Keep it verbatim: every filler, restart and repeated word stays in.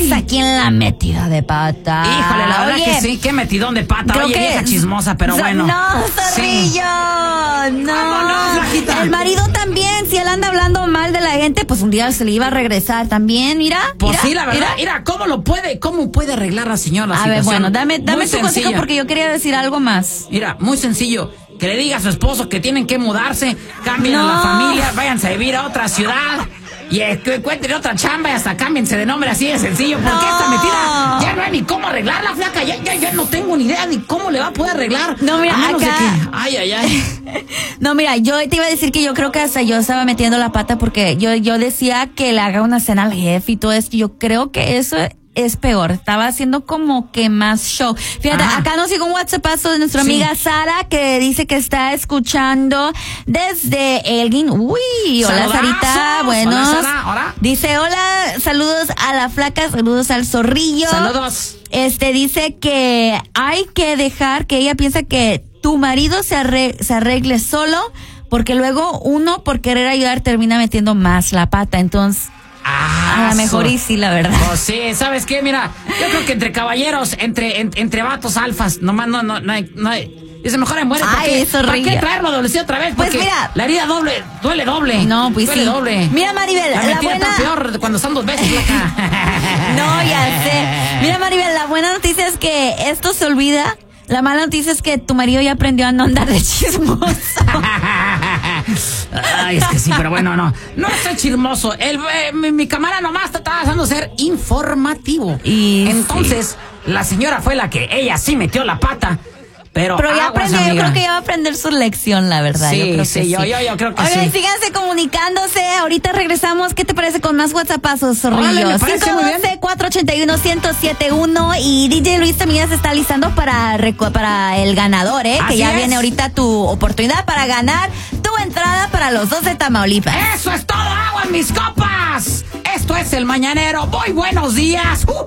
aquí en la metida de pata. Híjole, la verdad Oye, que sí, qué metidón de pata. creo Oye, que- vieja chismosa, pero So- bueno. No, Zorrillo, Sí. no. ¿Cómo no, flajita? El marido también, si él anda hablando mal de la gente, pues un día se le iba a regresar también, mira. Pues mira, sí, la verdad. mira. Mira, ¿cómo lo puede, cómo puede arreglar la señora la A ver, situación? bueno, dame, dame Muy tu consejo sencilla. porque yo quería decir algo más. Mira, muy sencillo. Que le diga a su esposo que tienen que mudarse, cambien No. a la familia, váyanse a vivir a otra ciudad y eh, que encuentren otra chamba y hasta cámbiense de nombre, así de sencillo. Porque No. esta metida ya no hay ni cómo arreglarla, flaca. Ya, ya, ya no tengo ni idea ni cómo le va a poder arreglar. No, mira, a menos acá- de que... Ay, ay, ay. No, mira, yo te iba a decir que yo creo que hasta yo estaba metiendo la pata porque yo, yo decía que le haga una cena al jefe y todo esto. Yo creo que eso es peor. Estaba haciendo como que más show. Fíjate, Ah. acá nos llegó un WhatsAppazo de nuestra Sí. amiga Sara que dice que está escuchando desde Elgin. Uy, hola ¡Saludazos! Sarita, buenos. Hola, Sara, hola. Dice, hola, saludos a la flaca, saludos al zorrillo. Saludos. Este dice que hay que dejar que ella piensa que tu marido se, arre- se arregle solo porque luego uno por querer ayudar termina metiendo más la pata. Entonces, Ah, a lo mejor so- y sí, la verdad. Pues sí, ¿sabes qué? Mira, yo creo que entre caballeros, entre en- entre vatos alfas, nomás no, no, no hay, no hay. Dice, mejor muere. ¿Para Ay, qué, eso ¿para ría. qué traerlo adolescente otra vez? Pues Porque mira. la herida doble, duele doble. No, pues duele sí. doble. Mira, Maribel, la la mentira buena- está peor cuando están dos veces, flaca. No, ya sé. Mira, Maribel, la buena noticia es que esto se olvida. La mala noticia es que tu marido ya aprendió a no andar de chismoso. Ay, es que sí, pero bueno, no. No estoy chismoso. El, eh, mi, mi cámara nomás está tratando de ser informativo. Y entonces, la señora fue la que ella sí metió la pata. Pero, Pero ya aguas, aprendió, yo amiga. creo que ya va a aprender su lección, la verdad. Sí, yo creo sí, que yo- sí. yo- yo creo que Oigan, sí. síganse comunicándose. Ahorita regresamos. ¿Qué te parece con más WhatsAppazos, Órale, zorrillos? me parece muy bien. cinco uno uno, cuatro ocho uno, uno cero siete uno. Y D J Luis también ya se está listando para, recu- para el ganador, ¿eh? Así que ya es. viene ahorita tu oportunidad para ganar tu entrada para los dos de Tamaulipas. Eso es todo, agua en mis copas. Esto es El Mañanero. Muy buenos días. Uh.